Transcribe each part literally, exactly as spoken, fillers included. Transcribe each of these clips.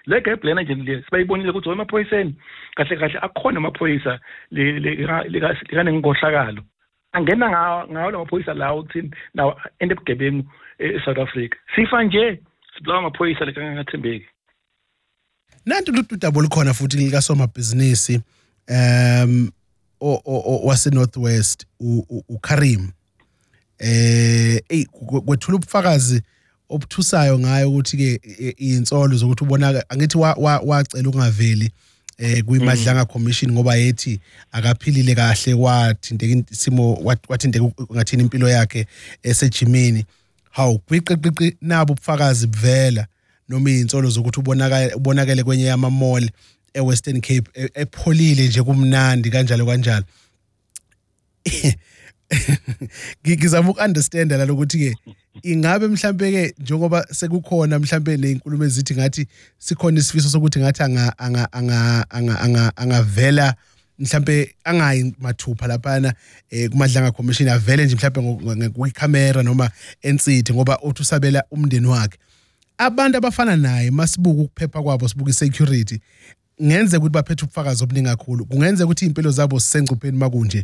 le gap lena nje le sibayibonile ukuthi amaphoyiseni kahle kahle akhona amaphoyisa le lika nengohlakalo angena ngawo lamaphoyisa lawo ukuthini nawo ende bugebengu eSouth Africa sifa nje sibulawa amaphoyisa lekangathembeki. Nanti ludaba likhona futhi lika somabhizinisi um o wase Northwest uKarim eh ey kwethula ubufakazi obuthusayo ngayo ukuthi ke insolo zokuthi ubona angithi wacela ukungaveli eh kuyimadlanga commission ngoba yethi akaphilile kahle wathinteka isimo wathinteka ngathini impilo yakhe esejimini. Hawu kwiqiqiqi nabo ubufakazi buvela noma insolo zokuthi ubonakala ubonakele kwenye yama mall eWestern Cape epholile nje kumnandi kanjalo kanjalo. Ngizama ukunderstand la lokuthi ke ingabe mhlambe ke njengoba sekukhona mhlambe nezinkulumo ezithi ngathi sikhona isifiso sokuthi ngathi anga anga anga anga angavela mhlambe angayi mathupha laphana kumadlanga commission avele nje mhlambe ngokuyicamera noma ensithi ngoba uthi usabela umndeni wakhe. Abantu abafana naye masibuka ukuphepha kwabo sibuka isecurity ngenze ukuthi baphethe ubufakazi obuningi kakhulu kungenza ukuthi impilo zabo sisengcupheni makunje.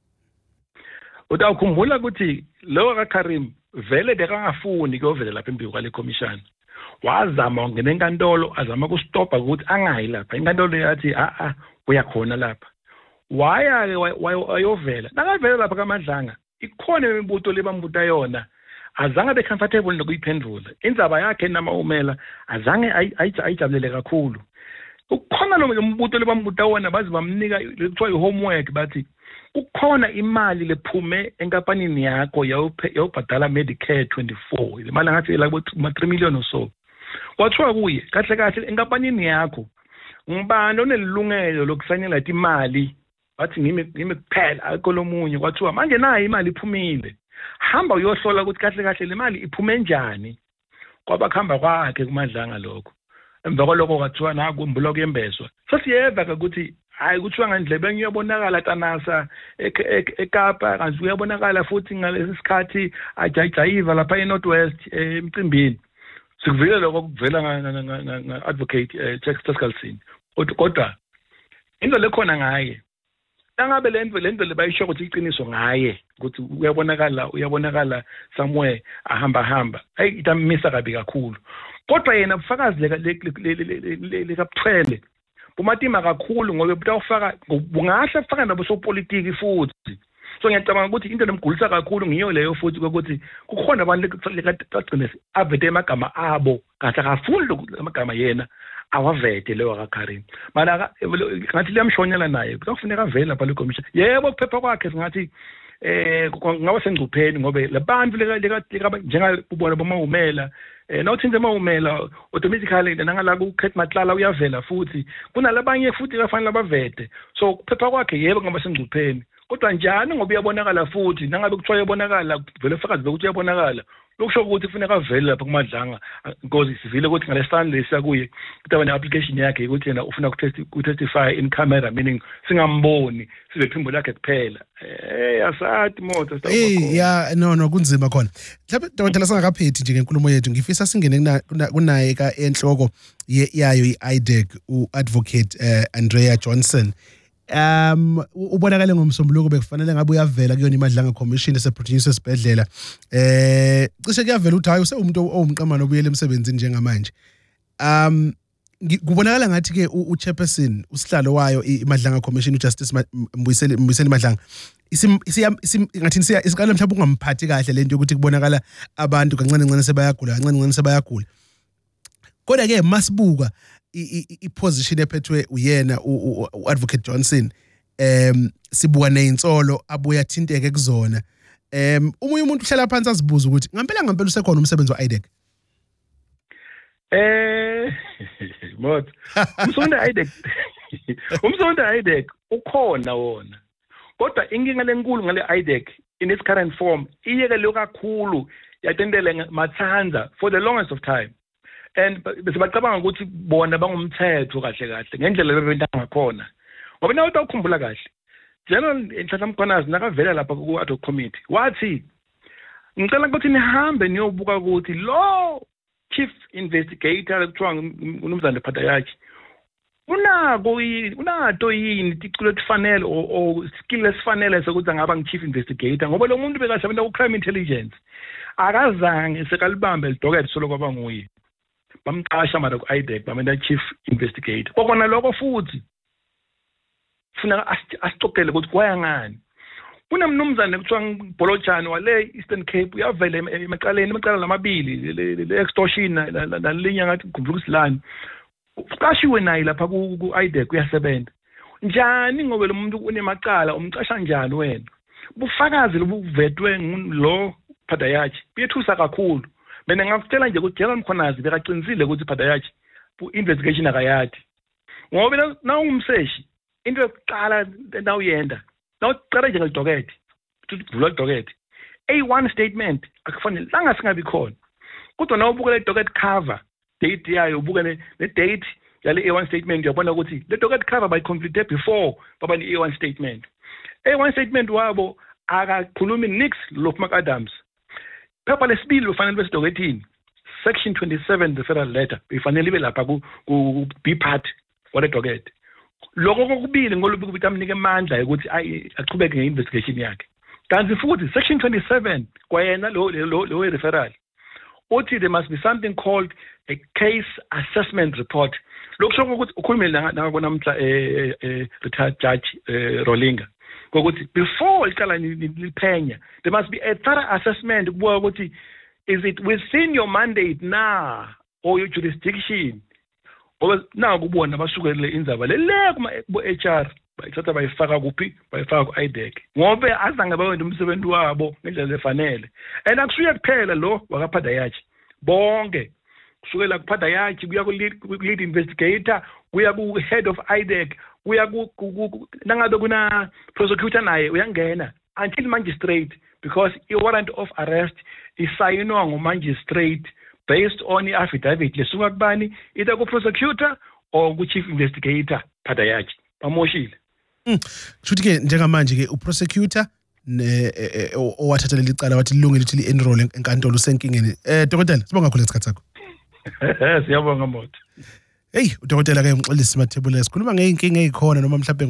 Utawukhumbula ukuthi lo kaKarim vele bekangafuni kuyovela lapha empilo kwale commission wazama ungena enkantolo azama ukustopa ukuthi angayi lapha inkantolo yathi a a uyakhona lapha waya wayovela nakavela lapha kaMadlanga ikhona imibuto lebambuta yona azange be comfortable nokuyiphendula indzaba yakhe nama umela azange ayijabulele kakhulu ukhona lo mbuto lebambuta wona bazi bamnika lekuthiwa ihomework bathi kukhona imali lephume enkampanini yakho yawubhadala Medicare twenty-four imali ngathi la three million or so kwathiwa kuye kahle kahle enkampanini yakho ngibani onelungelo lokusanyela imali bathi ngimi ngimi kuphela akolomunye kwathiwa manje nayo imali iphumile hamba uyohlola ukuthi kahle kahle le mali iphume njani kwabakhamba kwakhe kumadlanga lokho emva kwalokho kwathiwa naku mbuloko yembezwa sasiyeva ukuthi hayi kuthiwa ngandlebe ngiyabonakala tanasa eKapa kanti uyabonakala futhi ngalesi sikhathi ajayiva lapha eNorthwest emcimbini sikuvile lokho kuvela nga advocate Chextaskalsini kodwa into lekhona ngaye angabe lento lento lebayisho ukuthi iqiniso ngaye ukuthi uyabonakala uyabonakala somewhere ahamba hamba hey itamisa kabi kakhulu kodwa yena ubufakazi lekabuthwele bumatima kakhulu ngoba butawufaka bungahle afaka nabo sopolitiki futhi so ngiyacabanga ukuthi into lemgulisa kakhulu ngiyo leyo futhi ukuthi kukhona abantu lekagcine avete amagama abo kahle akafundi amagama yena awavete leyo kaKarim mana ngathi liyamshonyela naye kuzofuneka vela lapha le commission yebo kuphepha kwakhe singathi eh ngabe sengcupheni ngobe labantu leka njengabona bomawumela eh nawuthinze mawumela automatically nangala kuKhet Matlala uyavela futhi kunalabanye futhi bafanele bavete so kuphepha kwakhe yebo ngabe sengcupheni kodwa njani ngoba uyabonakala futhi nangabe kuthiwa uyabonakala vele fakazi ukuthi uyabonakala lokusho ukuthi kufuneka vele lapha kumadlanga because sivile ukuthi ngalesani lesiya kuye kutaba ne-application yakhe ukuthi yena ufuna ukutestify in camera meaning singamboni size phimbo lakhe kuphela eh asathi moto eh ya no no kunzima khona mhlawumbe dokotela singakaphethi nje ngenkulumo yethu ngifisa singene kunaye ka enhloko yayo i-I D E C u-advocate Andrea Johnson. Um ubonakale ngomsombuluko bekufanele ngabe uyavela kuyona imadlanga commission eseproduce esibedlela eh cishe kuyavela ukuthi hayi usewumuntu owumqamano obuyele emsebenzini njengamanje. Um kubonakala ngathi ke uChairperson usihlalo wayo imadlanga commission uJustice Mbuyiseli Mbuyiseli Madlanga isi ngathi siya isikala mhlawumbe ungamphathi kahle lento yokuthi kubonakala abantu kancane kancane sebayagula kancane kancane sebayagula kodwa ke masibuka i-position ephethwe uyena u-advocate Johnson em sibuka nezinsolo abuya thinteke kuzona em umunye umuntu uhlala phansi azibuza ukuthi ngempela ngempela usekhona umsebenzi wa-I D E C eh mot umsebenzi wa-I D E C umsebenzi wa-I D E C ukhona wona kodwa inkinga lenkulu ngale-I D E C in its current form iyekele kakhulu yatendele mathanza for the longest of time and besibacabanga ukuthi bona bangumthetho kahle kahle ngendlela bebenta ngakhona ngoba nawe utawukhumbula kahle General Nhlanhla Mkhwanazi nakavela lapha ku ad hoc committee wathi ngicela ukuthi nihambe niyobuka ukuthi lo chief investigator kuthiwa uNomzana Phatayatshi unako unato yini ticule etifanele o skill esifanele sokuthi angaba ngi-chief investigator ngoba lo muntu bekasebenza ku-crime intelligence akazange sekalibambe lidokethe soloko aba nguye bamqasha mara ku-I D E C bamenda chief investigator kokona lokho futhi funa asicokele ukuthi kwaya ngani kunemnumzane kuthiwa ngibholotshani wale Eastern Cape uyavela emaqaleni emaqala lamabili le-extortion nalinya ngathi kugumbuluka isilani uqashiwe naye lapha ku-I D E C uyasebenza njani ngoba lo muntu unemacala umqasha njani wena bufakazi lobuvetwe lo Phatayatshi buyethusa kakhulu mina ngakutshela nje ukuthi General Mkhonazi bekaqinisile ukuthi Phatayatshi investigation akayathi ngoba na umseshi into yokuqala nawuyenda nawuqala nje ngelidokethe ukuvula idokethe A one statement akufanele langa singabi khona kodwa nawubuka le docket cover date yayo ubuka ne date yale A one statement uyabona ukuthi le docket cover by completed before baba ni A one statement A one statement wabo akakhulumi nix lo Adams phepha lesibili ufanele besidokethini section twenty-seven the federal letter ifanele ibe lapha ku B part wa le docket lokho kokubili ngolubi ukuthi amnike amandla ukuthi aqhubeke ngeinvestigation yakhe kanti futhi section twenty-seven kwayena lo lo referral uthi there must be something called a case assessment report lokusho ukuthi ukhulumela namhla eh retired judge Rolinga ukuthi before iqala liphenya there must be a thorough assessment kubuka ukuthi is it within your mandate now or your jurisdiction ngoba na kubona basukele indzaba lele kuma H R bayithatha bayifaka kuphi bayifaka ku-I D E C ngoba azange bawenza umsebenzi wabo ngendlela efanele and akusuye kuphela lo wakaphatayatshi bonke kusukela kuphatayatshi kuya ku-lead investigator kuya ku-head of I D E C kuya ku nangabe kuna prosecutor naye uyangena until magistrate because i warrant of arrest isayinwa ngumagistrate based on i-affidavit lesuka kubani either ku-prosecutor or ku-chief investigator Phatayatshi bamoshile. Mm. Kushuthi ke njengamanje ke uprosecutor owathatha licala wathi lilungile ukuthi li-enroll enkantolo usenkingeni. Eh dokotela sibonga kakhulu ngesikhathi sakho. Siyabonga Moto. Hey udokotela ke ngixolisa imathebula esikhuluma ngeinkinga ezikhona noma mhlawumbe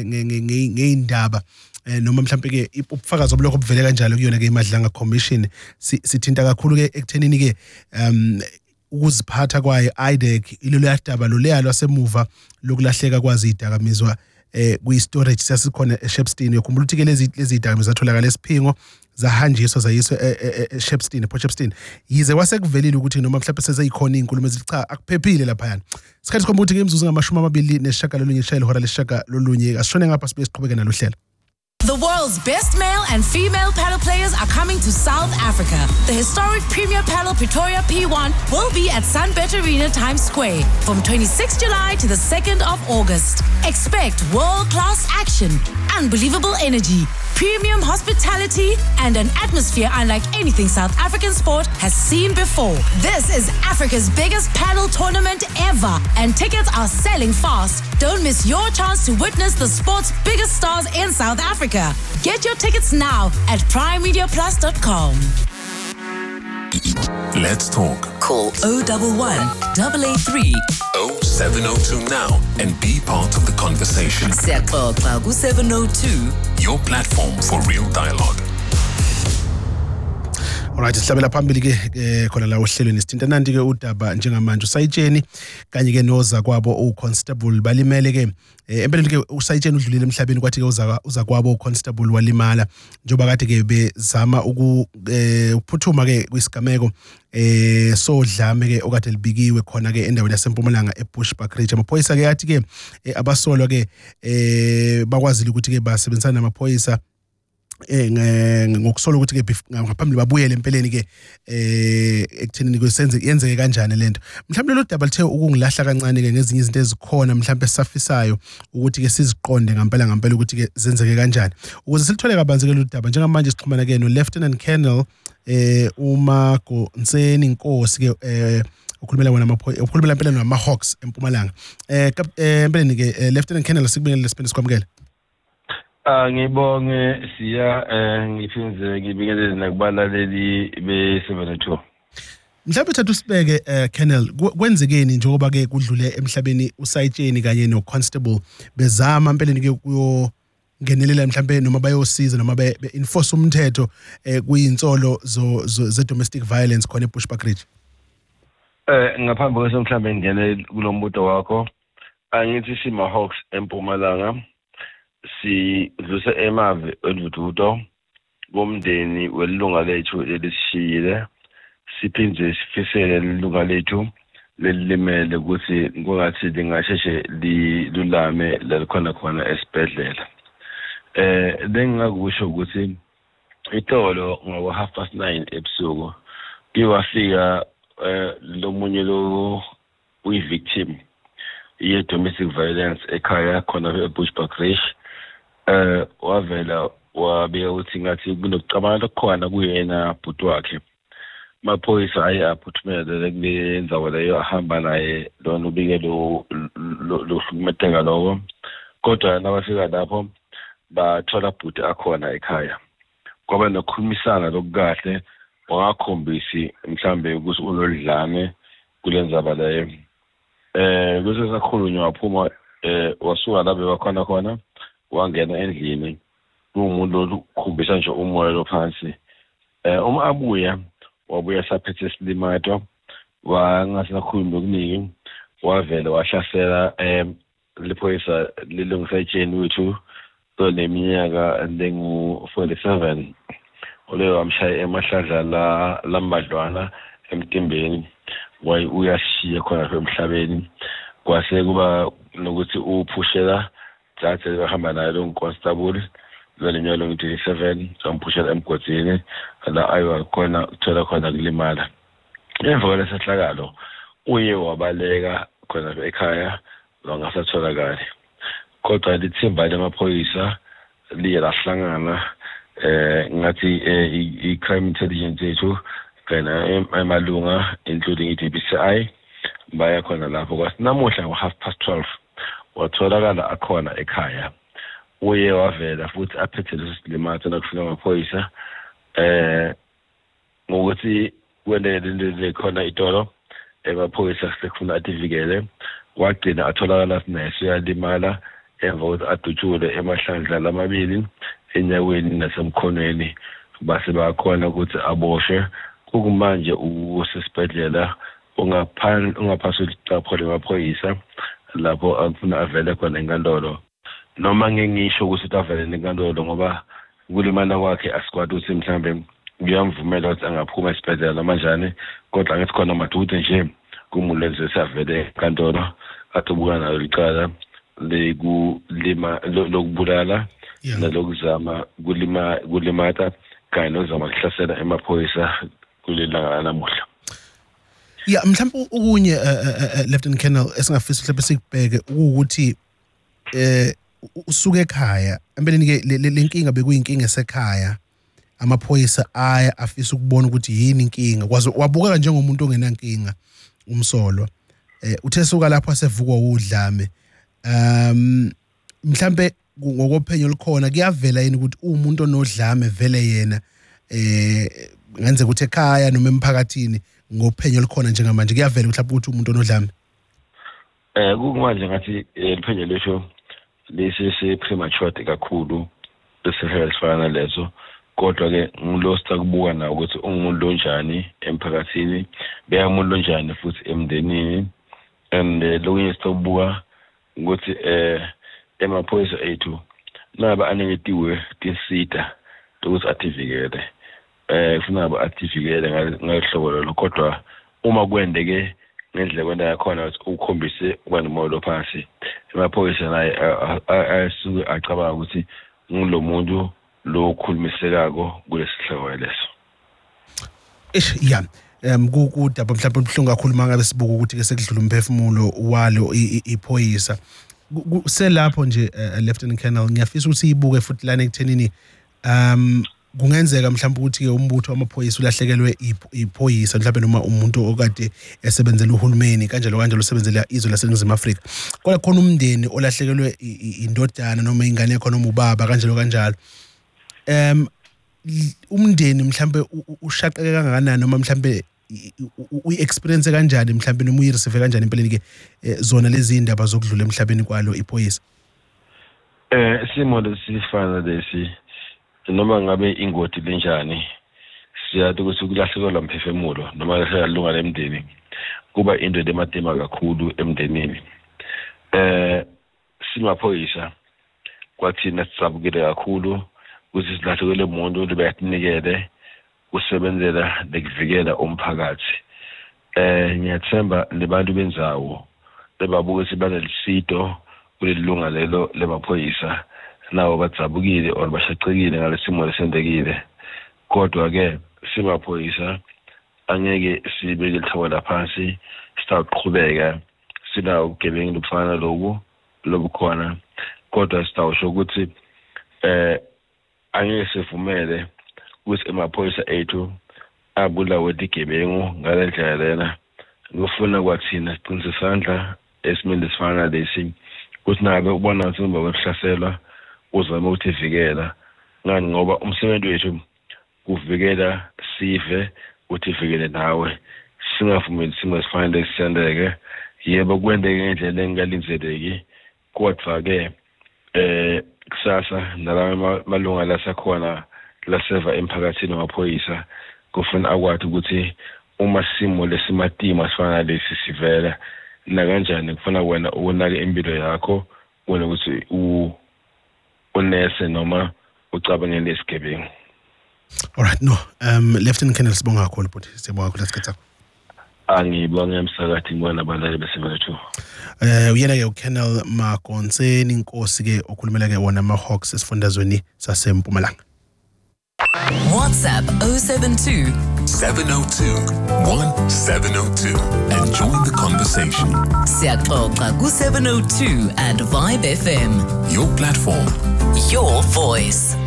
ngeindaba eh noma mhlawumbe ke ubufakazi oblokho obuvele kanjalo kuyona ke iMadlanga Commission sithinta kakhulu ke ekuthenini ke um ukuziphatha kwayo I D E C ilolu yadaba lo leyalo asemuva lokulahleka kwazi idakamizwa eh kwi-storage sasikhona eShepstone yokhumbula ukuthi ke lezi lezi idakamizwa zatholakala esiphingo zahanjiswa zayiswa eShepstone ePortshepstone yize wasekuvelile ukuthi noma mhlawumbe seziyikhona izinkulumo ezicha akuphephile lapha yana isikhathi sikhomba ukuthi ke imzuzu ngamashumi amabili nesishaka lolunye ishayile hora lesishaka lolunye asishone ngapha sibe siqhubeke nalo hlelo. The world's best male and female paddle players are coming to South Africa. The historic Premier Paddle Pretoria P one will be at Sunbet Arena Times Square from twenty-sixth of July to the second of August. Expect world-class action, unbelievable energy, premium hospitality, and an atmosphere unlike anything South African sport has seen before. This is Africa's biggest paddle tournament ever, and tickets are selling fast. Don't miss your chance to witness the sport's biggest stars in South Africa. Get your tickets now at prime media plus dot com. Let's talk. Call oh one one, eight eight three, oh seven oh two now and be part of the conversation. Siyaxoxa seven oh two. Your platform for real dialogue. Alright, sihlabela phambili ke khona la ohlelweni sithinta nanti ke udaba njengamanje usayitsheni kanye ke noza kwabo uConstable balimele ke empeleni ke usayitsheni udlulile emhlabeni kwathi ke uza uza kwabo uConstable walimala njoba kade ke bezama ukuphuthuma ke kwisigameko eh sodlame ke okade libikiwe khona ke endaweni yaseMpumalanga eBushbuck Ridge amaphoyisa ke yathi ke abasolwa ke eh bakwazile ukuthi ke basebenzisana namaphoyisa eh ngokusola ukuthi ke ngaphambili babuyele empeleni ke eh ekuthenini kwesenze yenzeke kanjani lento mhlawumbe lo daba lithe ukungilahla kancane ke ngezinye izinto ezikhona mhlawumbe sisafisayo ukuthi ke siziqonde ngempela ngempela ukuthi ke zenzeke kanjani ukuze silithole kabanzi ke lo daba njengamanje sixhumana ke no Lieutenant Colonel eh uMago Nseni Nkosi ke eh ukhulumela wona amaphoyisa ukhulumela empela nama-Hawks eMpumalanga eh empeleni ke Lieutenant Colonel sikubingelela lesipende sikwamukela. Ah ngibonge siya eh ngiphinze ngibingelele nakubalaleli be seven oh two. Mhlawumbe thatha usibeke uh, Colonel kwenzekeni njengoba ke kudlule emhlabeni uSayitsheni kanye no Constable bezama empeleni ke kuyo ngenelela mhlambe noma bayosiza noma be enforce umthetho eh kuyinsolo zo ze domestic violence khona eBushbuck Ridge. Eh ngaphambi kwese mhlambe ngene kulombuto wakho angithi sima Hawks eMpumalanga sidluse emave elududo bomndeni welunga lethu elisishiyile siphindze sifisele ilunga lethu lelimele ukuthi kungathi lingasheshe lilulame lalikhona khona esibhedlela. Eh bengingakusho ukuthi itolo ngoba half past nine ebusuku kiwafika eh lomunye lo uyi victim ye domestic violence ekhaya khona eBushbuck Ridge eh wavela wabika ukuthi ngathi kunokucabanga lokho kuyena bhuti wakhe. Maphoyisa aye aphuthumele kulenza leyo ahamba naye lona ubike lo lo hlukumeteka lokho kodwa nabafika lapho bathola bhuti akhona ekhaya ngoba nokukhulumisana lokukahle wangakhombisi mhlambe ukuthi ulodlame kulenza leyo eh bese sakhulunywa waphuma eh wasuka lapho bakhona khona wangena endlini umuntu okukhombisa nje umoya lo phansi eh uma abuya wabuya saphethe silimato wangasakhuluma okuningi wavela wahlasela em liphoyisa lilungisayitsheni wethu so leminyaka lengu forty-seven ole wamshaya emahlandla la lambadlwana emtimbeni wayi uyashiya khona emhlabeni kwase kuba nokuthi uphushela thathe bahamba naye lo constable leminyaka lengu twenty-seven samphushela emgodini la ayiwa khona uthola khona kulimala. Emva kwalesehlakalo uye wabaleka khona ekhaya longasatholakala kodwa lithimba lemaphoyisa liye lahlangana eh ngathi i crime intelligence yethu kana emalunga including i-D B C I baya khona lapho kwasinamuhla ngo half past twelve watholakala akhona ekhaya uye wavela futhi aphethe lesilimato nakufika amaphoyisa eh ngokuthi kwelele khona itolo emaphoyisa sekufuna ativikele wagcina atholakala sinese yalimala emva kokuthi adutshule emahlandla lamabili enyaweni nasemkhonweni base bakhona ukuthi aboshwe kumanje usesibhedlela ungaphan ungaphaswa iqapho lemaphoyisa lapho afuna avele khona enkantolo noma ngengisho ukuthi avele enkantolo ngoba kulimana kwakhe asikwadi ukuthi mhlambe ngiyamvumela ukuthi angaphuma esibhedlela namanjani kodwa ngithi khona madude nje kumulenze savele enkantolo atubuka nayo licala lekulima lokubulala nalokuzama kulima kulimata kanye nozama kuhlasela emaphoyisa kulelanga namuhla. Ya mhlawumbe ukunye Lieutenant Colonel esingafisa mhlawumbe sikubheke ukuthi eh usuke ekhaya empeleni ke lenkinga bekuyinkinga esekhaya amaphoyisa aya afisa ukubona ukuthi yini inkinga kwaze wabuka njengomuntu ongenankinga umsolo eh uthe suka lapho asevukwa udlame um mhlambe ngokophenyo likhona kuyavela yini ukuthi umuntu onodlame vele yena eh ngenze ukuthi ekhaya noma emphakathini ngophenyo likhona njengamanje kuyavela mhlawumbe ukuthi umuntu onodlame eh kumanje ngathi liphenyo lesho lesi premature kakhulu lesifana lezo kodwa ke ngulosta kubuka na ukuthi umuntu onjani emphakathini beyamuntu onjani futhi emndenini and lokunye sitobuka ukuthi eh emaphoyisa ethu naba anengetiwe tisita ukuthi ativikele eh ufuna aba ativikele ngahlobo lo kodwa uma kwendeke ngendlela kwenda yakhona ukuthi ukhombise kwanomoya phansi emaphoyisa naye ayasuke acabanga ukuthi ngulo muntu lo khulumiselako kulesihloko leso. Ish ya em kudaba mhlawumbe ubuhlungu kakhulu mangabe sibuka ukuthi ke sekudlula umphefumulo walo iphoyisa selapho nje Lieutenant Colonel ngiyafisa ukuthi ibuke futhi lana ekuthenini um kungenzeka mhlawumbe ukuthi ke umbutho wamaphoyisa ulahlekelwe iphoyisa mhlawumbe noma umuntu okade esebenzela uhulumeni kanjalo kanjalo usebenzela izwe laseNingizimu Afrika kodwa khona umndeni olahlekelwe indodana noma ingane yakho noma ubaba kanjalo kanjalo um umndeni mhlambe ushaqeke kangakanani noma mhlambe uyi-experience kanjani mhlawumbe noma uyi-receive kanjani empeleni ke zona lezi indaba zokudlula emhlabeni kwalo iphoyisa? Eh simo lesifana lesi noma ngabe ingoti lenjani siyathi ukuthi ukulahlekelwa umphefumulo noma lahlekelwa lemndeni kuba into emadema kakhulu emndenini. Eh simaphoyisa kwathina sisabukile kakhulu ukuthi silahlekelwe umuntu libayakunikele usebenzela nekuvikela umphakathi. Eh ngiyathemba lebantu benzawo lebabuka ukuthi banelisido kulilunga lelo lemaphoyisa nawo batsabukile or bashaqekile ngalesimo lesendekile. Kodwa ke simaphoyisa angeke sibeke lithawela phansi sitaqhubeka sina ugebengu lufana loku lobukhona. Kodwa sitawusho ukuthi eh angeke sivumele ukuthi emaphoyisa ethu abulawe igebengu ngalendlela lena. Ngifuna kwathina siqinise isandla esimende sifana lesi ukuthi nabe ubona ukuthi umba wehlaselwa uzama ukuthi ivikela ngani ngoba umsebenzi wethu kuvikela sive ukuthi ivikele nawe singavumeli simo sifanele sisendeke. Yebo kwendeke ngendlela engalindeleki kodwa ke eh kusasa nalawa malunga lasakhona laseva emphakathini wamaphoyisa kufuna akwathi ukuthi uma simo lesimatima sifana lesi sivela na kanjani kufuna wena unake impilo yakho wena ukuthi u unese noma ucabange lesigebengu. All right, no um Lieutenant Colonel Sibonga kakhulu but sibonga kakhulu lesikhathi sakho. Angibonge emsakathi ngibona abalali besebenzethu. Eh uyena ke uColonel Makonseni inkosi ke okhulumela ke wona ama-Hawks esifundazweni saseMpumalanga. WhatsApp oh seven two, seven oh two, one seven oh two and join the conversation. Siyaxoxa ku seven oh two and Vibe F M. Your platform, your voice.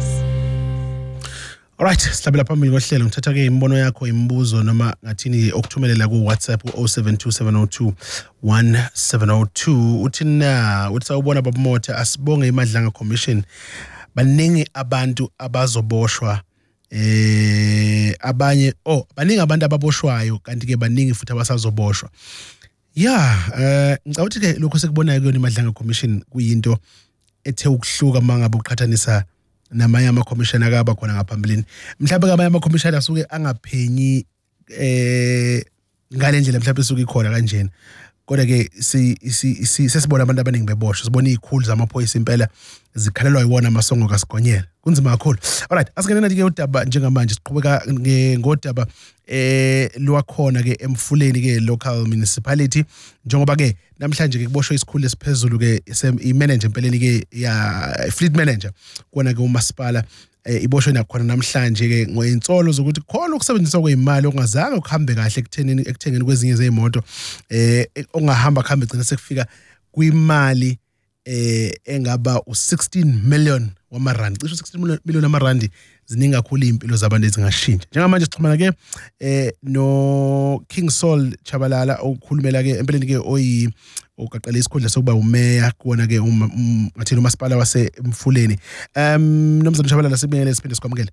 Alright, sihlabela phambili kohlelo ngithatha ke imbono yakho imibuzo noma ngathini okuthumelela ku WhatsApp ku oh seven two, seven oh two, one seven oh two. Uthina uthi sawubona babamotha asibonge iMadlanga Commission. Baningi abantu abazoboshwa eh abanye oh baningi abantu ababoshwayo kanti ke baningi futhi abasazoboshwa. Yeah, eh ngicawuthi ke lokho sekubonayo kuyona iMadlanga Commission kuyinto ethe ukuhluka mangabe uqhathanisa namanye ama-commission akaba khona ngaphambilini. Mhlawumbe kamanye ama-commission asuke angaphenyi eh ngalendlela mhlawumbe suke ikhona kanjena. Kodwa ke si sesibona abantu abaningi beboshwa. Sibona izikhulu zamaphoyisa impela zikhalelwa yiwona amasongo kasigonyela. Kunzima kakhulu. Alright, asingene nathi ke udaba njengamanje siqhubeka ngodaba eh lwakhona ke emfuleni ke local municipality njengoba ke namhlanje ke kuboshwe isikhulu esiphezulu ke i-manager empeleni ke ya fleet manager kona ke umasipala iboshwe nakhona namhlanje ke ngoyinsolo zokuthi khona ukusebenziswa kweimali okungazange ukuhambe kahle ekuthenini ekuthengeni kwezinye zeimoto eh ongahamba khambe gcina sekufika kwimali eh engaba u-sixteen million wamarandi cishe sixteen million wamarandi ziningi kakhulu impilo zabantu ezingashintsha. Njengamanje sixhumana ke eh no King Saul Chabalala okhulumela ke empeleni ke oyi ogaqala isikhundla sokuba umeya kuona ke ngathini umasipala waseMfuleni. Um nomzana Chabalala sibengele siphinde sikwamukele.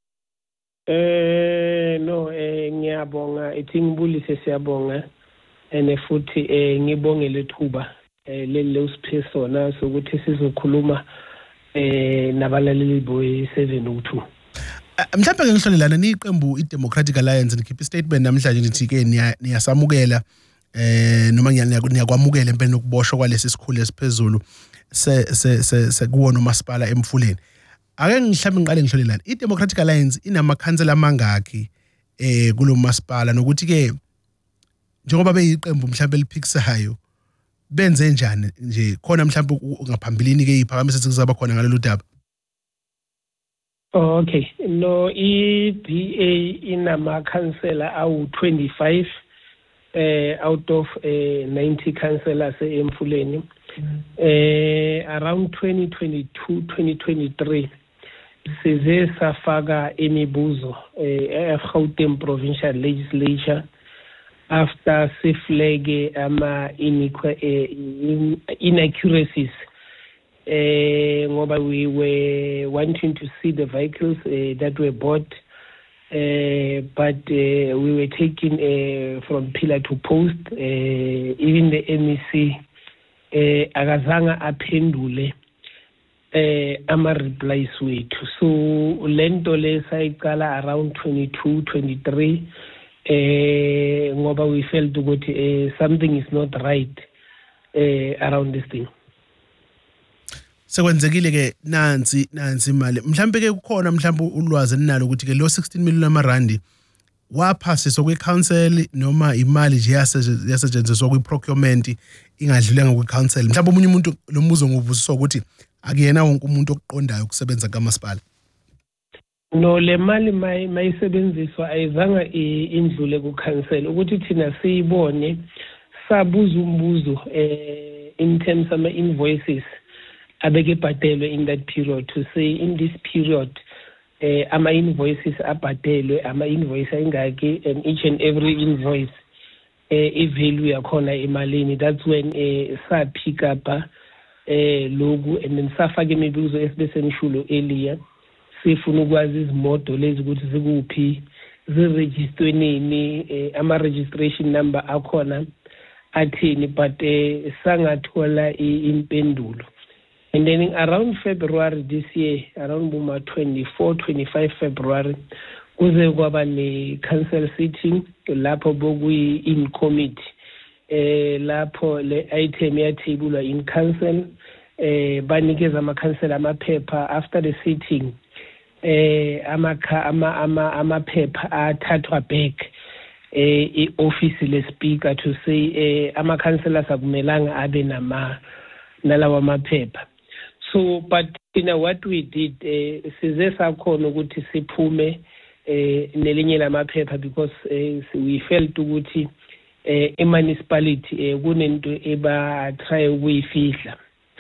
Eh no eh ngiyabonga ethi ngibulise siyabonga ene futhi eh ngibongele ithuba eh leli usiphisona sokuthi sizokhuluma eh nabalaleli boy seven oh two. Mhlawumbe ke ngihlolelana niqembu iDemocratic Alliance nikhipha statement namhlanje nithi ke niyasamukela eh noma ngiyakwamukela empeleni ukuboshwa kwalesi sikhulu esiphezulu se se se kuwona umasipala eMfuleni. Ake ngihlambe ngiqale ngihlolelana iDemocratic Alliance inamakhansela amangaki eh kulo masipala nokuthi ke njengoba beyiqembu mhlawumbe eliphikisayo benze njani nje khona mhlawumbe ngaphambilini ke iphakamiso sekuzaba khona ngalolu daba. Okay, no E D A inama councillor awu twenty-five eh out of eh ninety councillors eMfuleni. Eh around twenty twenty-two twenty twenty-three size safaka imibuzo eh eGauteng Provincial Legislature after siflege ama inaccuracies eh ngoba we were wanting to see the vehicles uh, that were bought uh, but uh, we were taken uh, from pillar to post. Uh, even the M E C uh, akazanga aphendule uh, ama replies wethu. So lento le sayiqala around twenty-two twenty-three uh, ngoba we felt ukuthi uh, something is not right uh, around this thing. Sekwenzekile ke nansi nansi imali mhlambe ke kukhona mhlambe ulwazi eninalo ukuthi ke lo sixteen million amarandi waphasiswa kwi council noma imali nje yasetshenziswa kwi procurement ingadlulanga kwi council mhlambe umunye umuntu lo mbuzo nguvusiswa ukuthi akuyena wonke umuntu okuqondayo ukusebenza kamasipala. No, le mali mayisebenziswa ayizanga indlule ku council ukuthi thina siyibone sabuza umbuzo eh in terms of invoices abeke bhadelwe in that period to say in this period eh ama invoices abhadelwe ama invoice ayingaki and each and every invoice eh ivalue yakhona emalini. That's when eh sa pick up eh logo and then safaka imibuzo esibese nishulo earlier sifuna ukwazi izimoto lezi ukuthi zikuphi ziregister nini eh, ama registration number akhona athini but eh sangathola impendulo. And then around February this year, around Buma twenty-four, twenty-five February, kuze kwaba ne council sitting lapho bokuyi in committee eh lapho le item yathebulwa in council eh banikeza ama council amaphepha after the sitting eh ama ama ama phepha athathwa back eh ioffice le speaker to say eh ama councillors akumelanga abe nama nalawa maphepha. So but you know what we did uh, size sakhona ukuthi siphume eh nelinye lamaphepha because uh, we felt ukuthi eh uh, municipality uh, kunento eba try ukuyifihla,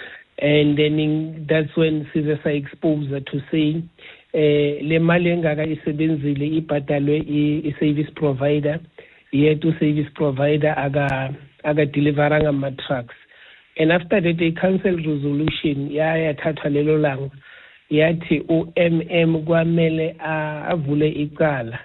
and then in, that's when size sa expose to say eh le mali engaka isebenzile ibhadalwe i service provider yethu service provider aga aga deliveranga ama trucks. And after that, the council resolution, ya yathathwa lelo langa, yathi u M M kwamele avule icala.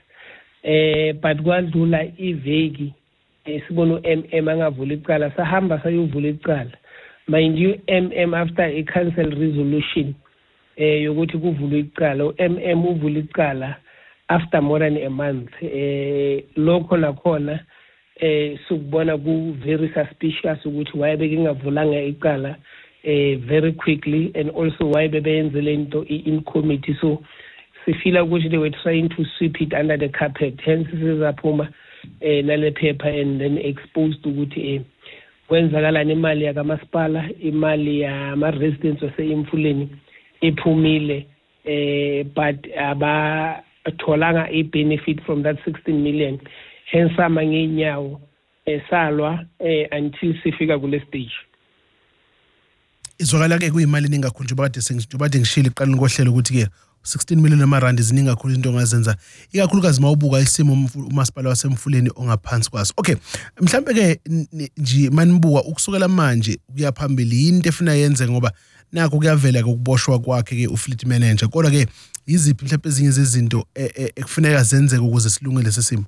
Eh but kwadlula iveki sibona u M M angavula icala, sahamba sayovula icala. Mind you, M M after a council resolution eh yokuthi kuvulwe icala, u M M uvula icala after more than a month. Eh lokho nakhona eh sukubona ku very suspicious ukuthi why bekingavulanga icala eh very quickly, and also why bebenze lento in committee. So sifila ukuthi they were trying to sweep it under the carpet, hence sizaphuma eh nale paper and then exposed ukuthi eh kwenzakala nemali yakamasipala, imali yama residents waseimfuleni iphumile eh but aba tholanga a benefit from that sixteen million. Hence sama ngenyawo esalwa eh until sifika kule stage. Izwakala ke kuyimali ningakhunjwa kade sengijuba kade ngishila iqala ngohlelo ukuthi ke sixteen million amarandi zininga kakhulu into ongazenza ikakhulukazi mawubuka isimo umasipala wasemfuleni ongaphansi kwaso. Okay, mhlambe ke nje manibuka ukusukela manje kuya phambili into efuna yenze ngoba nakho kuyavela ukuboshwa kwakhe ke ufleet manager, kodwa ke iziphi mhlambe ezinye zezinto ekufuneka zenzeke ukuze silungele lesimo?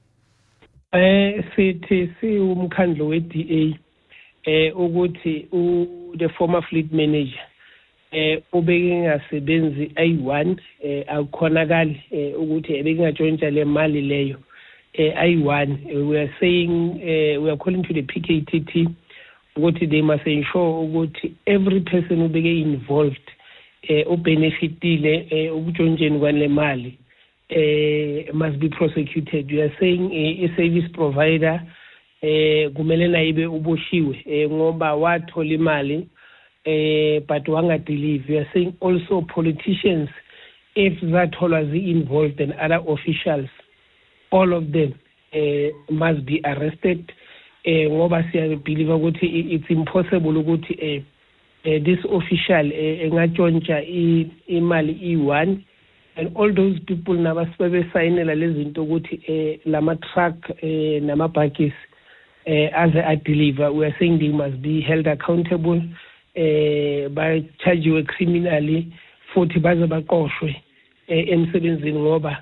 Eh sithi si umkhandlo we D A eh ukuthi u the former fleet manager eh ubeke ngasebenzi A one eh akukhonakali ukuthi ebekingajointa le mali leyo eh A one. We are saying uh, we are calling to the P K T T ukuthi they must ensure ukuthi every person ubeke involved eh ubenefitile eh ukujointeni kwale mali eh must be prosecuted. We are saying a uh, service provider eh kumele na ibe uboshiwe eh ngoba wathola imali eh but wanga deliver. We are saying also politicians, if zathola zi involved and other officials, all of them eh must be arrested eh ngoba siya believe ukuthi it's impossible ukuthi eh this official engatshontsha imali e one, and all those people nabasebe signela lezinto ukuthi eh lama truck eh nama buses eh as I deliver. We are saying they must be held accountable eh by charged criminally futhi baze baqoshwe emsebenzini ngoba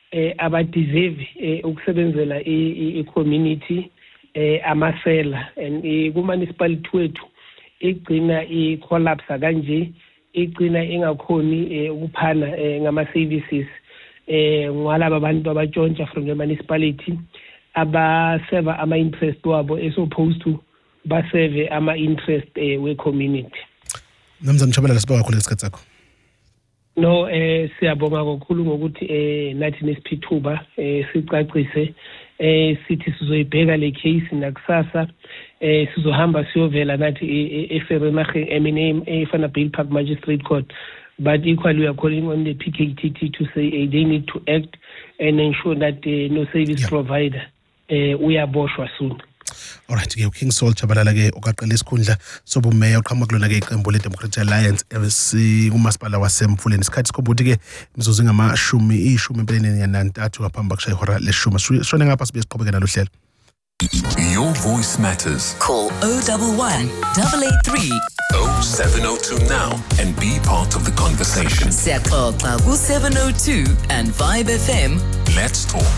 eh abadeserve ukusebenzela i-community eh amasela and ku-municipality wethu igcina i-collapse kanje igcina ingakhoni ukuphana ngama-services eh ngwalaba abantu abatshontsha from the municipality abaseva ama-interest wabo as opposed to baseve ama-interest we-community. Mnumzane Mtshabalala, sibonga kakhulu ngesikhathi sakho. No, eh siyabonga kakhulu ngokuthi eh nathi nesiphithuba eh sicacise eh sithi sizoyibheka le case nakusasa eh sizohamba siyovela nathi eFerrenaging I mean eFanabill Park Magistrate Court, but equally we are calling on the P K T T to say uh, they need to act and ensure that uh, no service yeah. provider uh, uyaboshwa soon. Alright, ke King Saul Tshabalala ke okaqela isikhundla sobumeya uqhamuka kulona ke iqembu le Democratic Alliance ebesi kumasipala waseMfuleni. Isikhathi sikhobuthi ke imizuzu ngamashumi ishumi empeleni yantathu ngaphambi kokushaya ihora leshumi. Shone ngapha sibe siqhubeke nalo hlelo. Your voice matters. Call zero one one, eight eight three, oh seven oh two now and be part of the conversation. Siyaxoxa ku seven oh two and Vibe F M. Let's talk.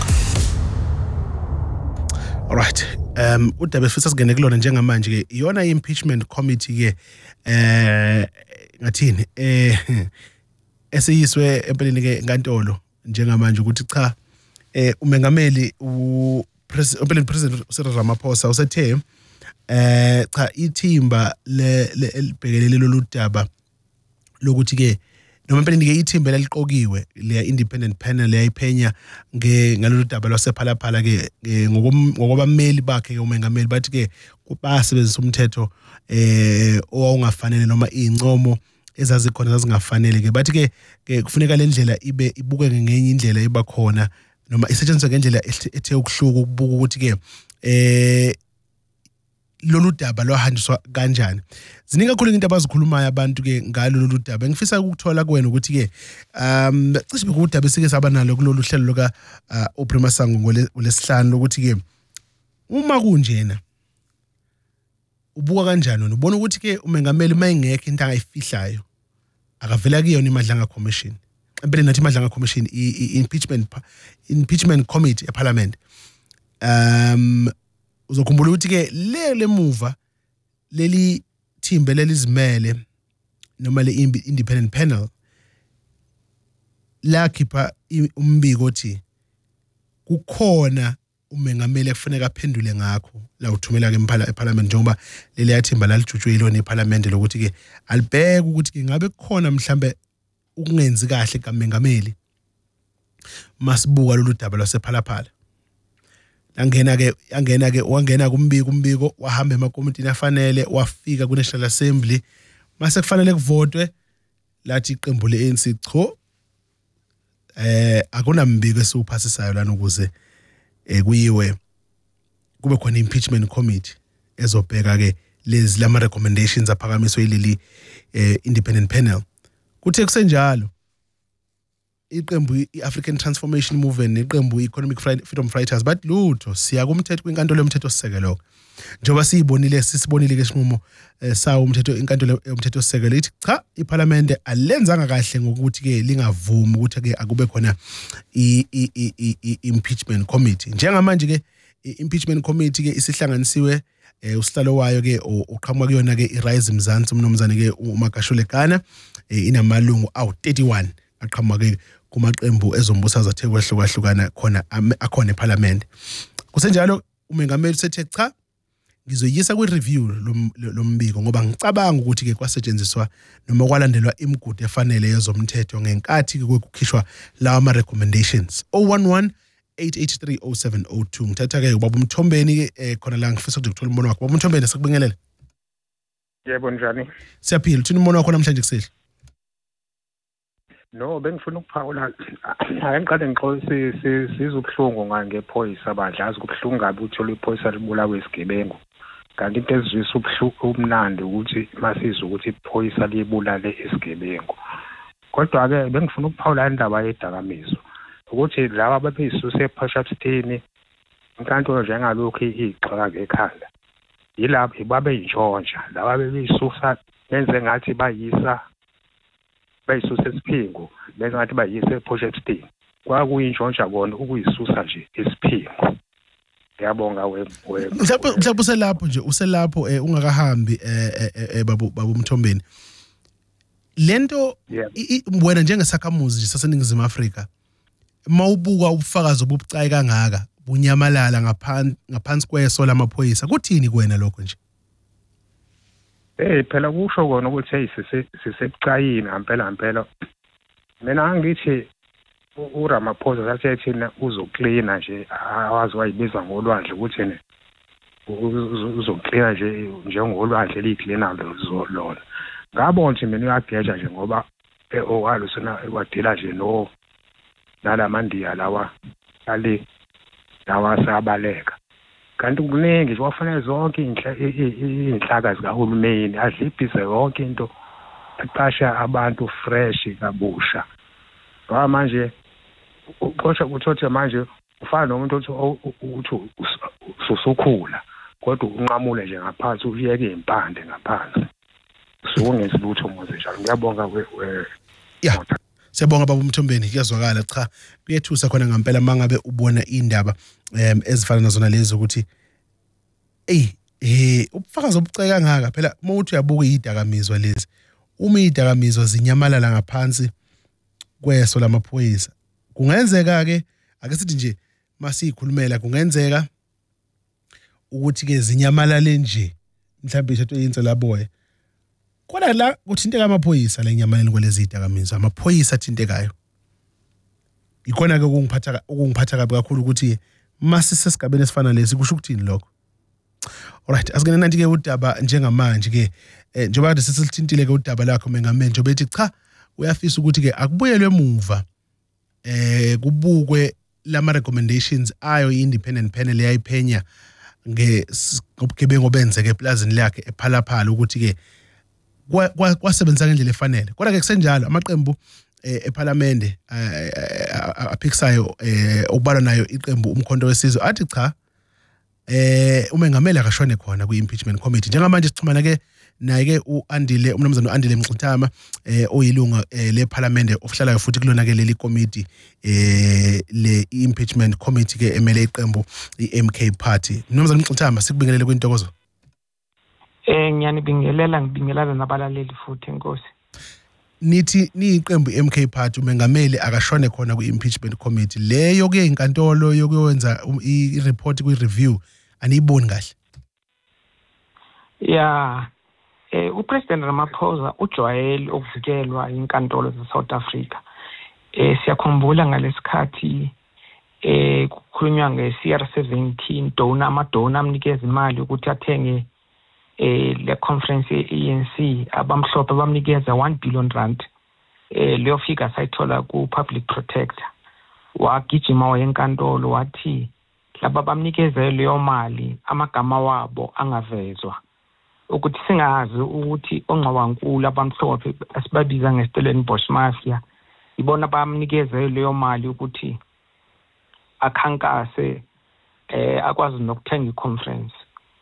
Alright, um udaba sifisa singene kulona njengamanje ke iyona impeachment committee ke eh ngathini eh esiyiswe empeleni ke enkantolo njengamanje ukuthi cha eh umengameli u President President Cyril Ramaphosa usethe eh cha ithimba le elibhekelele lolu daba lokuthi ke noma empeleni ke ithimba leliqokiwe le independent panel yayiphenya ngalolu daba lwasephalaphala ke ngokobameli bakhe ke umengameli bathi ke basebenzisa umthetho eh owawungafanele noma incomo ezazikhona zazingafanele ke bathi ke kufuneka le ndlela ibe ibuke ngenye indlela eba khona noma isetshenziswa ngendlela ethe ukuhluka ukubuka ukuthi ke eh lolu daba lwahanjiswa kanjani. Ziningi kakhulu into abazikhulumayo abantu ke ngalo lolu daba. Ngifisa ukuthola kuwena ukuthi ke um cishe bekudaba esike saba nalo kulolu hlelo loka uPrima Sango ngolesihlanu ukuthi ke uma kunjena ubuka kanjani wena ubona ukuthi ke umengameli mayingekho into angayifihlayo akavela kuyona iMadlanga Commission. Empeleni nathi iMadlanga Commission i-impeachment impeachment committee eParliament. Um uzokhumbula ukuthi ke le lemuva leli thimbe lelizimele noma le independent panel lakhipha umbiko othi kukhona umengameli ekufanele aphendule ngakho la uthumela ke eParliament njengoba leli yathimba lalijutshwe yilona eParliament lokuthi ke alibheke ukuthi ke ngabe kukhona mhlambe ukungenzi kahle kamengameli masibuka lolu daba lwasephalaphala. Angena ke angena ke wangena kumbiko umbiko wahamba emakomitini afanele wafika ku National Assembly mase kufanele kuvotwe lathi iqembu le A N C cho eh akunambiko esiuphasisayo lana ukuze eh kuyiwe kube khona impeachment committee ezobheka ke lezi lama recommendations aphakamiswe yileli eh independent panel. Kuthe kusenjalo iqembu iAfrican Transformation Movement neqembu Economic Freedom Fighters but lutho siya kumthetho kwinkantolo yomthetho sisekelo njengoba siyibonile sisibonile ke sinqumo sawo umthetho inkantolo yomthetho sisekelo ithi cha iParliament alenzanga kahle ngokuthi ke lingavumi ukuthi ke akube khona i-impeachment committee. Njengamanje ke i-impeachment committee ke isihlanganisiwe usihlalo wayo ke uqhamuka kuyona ke iRise Mzansi umnomzane ke uMagashulekana inamalungu awu thirty-one aqhamuka ke kumaqembu ezombusaza athe kwehlukahlukana khona akhona eParliament. Kusenjalo umengameli sethe cha ngizoyisa kwi-review lombiko ngoba ngicabanga ukuthi ke kwasetshenziswa noma kwalandelwa imigudu efanele yezomthetho ngenkathi ke kukhishwa lawa ama recommendations. zero one one, eight eight three, zero seven zero two ngithatha ke ubaba Mthombeni ke khona la ngifisa ukuthi ngithola umbono wakho. Baba Mthombeni sikubingelele. Yebo njani? Siyaphila, uthini umbono wakho namhlanje kusihle? No, bengifuna ukuphawula ake ngiqale ngixolise sizobuhlungu ngangephoyisa abadlazi kubhlungu kabi uthola iphoyisa libulawe isigebengu. Kanti into ezizwisa ubuhlungu umnandi ukuthi masizwe ukuthi iphoyisa libulale isigebengu. Kodwa ke bengifuna ukuphawula indaba yedakamizwa ukuthi laba ababeyisuse ePortshepstone inkantolo njengalokho igxaka ngekhanda. Yilapho ibabe intshontsha laba bebeyisusa benze ngathi bayisa bayisuse esiphingo benza ngathi bayise ePortshepstone kwakuyintshontsha kona ukuyisusa nje esiphingo. Ngiyabonga we mhlawumbe mhlawumbe uselapho nje uselapho ungakahambi eh babu babu Mthombeni. Lento wena njengesakhamuzi nje saseNingizimu Afrika mawubuka ubufakazi obubucayi kangaka bunyamalala ngaphansi ngaphansi kweso lamaphoyisa kuthini kuwena lokho nje? Eh phela kusho kona ukuthi hey sisebucayini ngempela ngempela. Mina ngithi uRamaphosa sathi thina uzoklina nje awazi wayibiza ngolwandle ukuthi ne uzoklina nje njengolwandle liklina lona. Ngabona nje mina uyageja nje ngoba owalo sona wadila nje no nalamandiya lawa ali lawa sabaleka. Kanti kuningi nje wafanele zonke inhlaka zikahulumeni adlibhise yonke into aqasha abantu fresh kabusha. Ngoba manje uqosha uthothe manje ufana nomuntu othi usukhula kodwa unqamule nje ngaphansi uyeke impande ngaphansi. Sukungezi lutho manje njalo. Ngiyabonga we yeah. Siyabonga baba Mthombeni kuyazwakala cha kuyethusa khona ngempela mangabe ubona indaba em ezifana nazona lezi ukuthi ey eh ubufakazi obuceka kangaka phela mawuthi uyabuka idakamizwa lezi uma idakamizwa zinyamalala ngaphansi kweso lamaphoyisa kungenzeka ke ake sithi nje masikhulumela kungenzeka ukuthi ke zinyamalale nje mhlawumbe ithathe yinzo laboya kodwa la kuthinteka amaphoyisa la enyamaleni kwelezi idakamizwa amaphoyisa athintekayo ikona ke ukungiphatha ukungiphatha kabi kakhulu ukuthi masisesigabeni esifana lesi kusho ukuthini lokho. Alright asingene nanti ke udaba njengamanje ke njengoba kade sesithintile ke udaba lakho mengameli njengoba ethi cha uyafisa ukuthi ke akubuyelwe emuva eh kubukwe lama recommendations ayo i-independent panel yayiphenya ngebugebengu obenzeke eplazini lakhe ephalaphala ukuthi ke kwasebenza ngendlela efanele. Kodwa ke kusenjalo amaqembu eParliament aphikisayo okubalwa nayo iqembu umkhonto wesizwe athi cha eh umengameli akashone khona kwi-impeachment committee. Njengamanje sixhumana ke naye ke uAndile umnumzana uAndile Mxitama eh oyilunga leParliament ofihlalayo futhi kulona ke leli committee eh le impeachment committee ke emele iqembu iM K Party. Mnumzana Mxitama sikubingelele kwintokozo. Eh ngiyanibingelela ngibingelana nabalaleli futhi enkosi. Nithi niyiqembu iM K Party umengameli akashone khona kwi-impeachment committee leyo ke inkantolo yokwenza i-report kwi-review aniyiboni kahle. Yeah eh uPresident Ramaphosa ujwayele ukuvikelwa inkantolo ze-South Africa. Eh siyakhumbula ngalesikhathi eh kukhulunywa nge-C R seventeen donor amadonor amnikeza imali ukuthi athenge eh le conference ye-E N C abamhlophe bamnikeza one billion rand eh leyo figure sayithola ku public protector wagijima wayenkantolo wathi laba bamnikeze leyo mali amagama wabo angavezwa ukuthi singazi ukuthi ongqawankulu abamhlophe asibabiza ngeStellenbosch mafia ibona bamnikeze leyo mali ukuthi akhankase eh akwazi nokuthenga iconference.